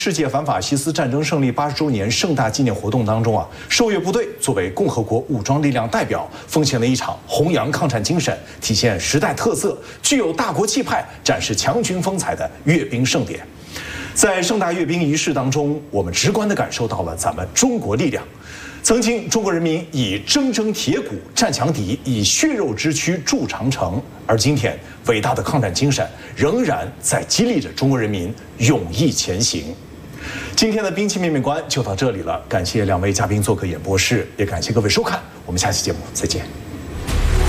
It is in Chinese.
世界反法西斯战争胜利80周年盛大纪念活动当中受阅部队作为共和国武装力量代表，奉献了一场弘扬抗战精神、体现时代特色、具有大国气派、展示强军风采的阅兵盛典。在盛大阅兵仪式当中，我们直观地感受到了咱们中国力量。曾经，中国人民以铮铮铁骨战强敌，以血肉之躯筑长城。而今天，伟大的抗战精神仍然在激励着中国人民勇毅前行。今天的兵器面面观就到这里了，感谢2位嘉宾做客演播室，也感谢各位收看，我们下期节目再见。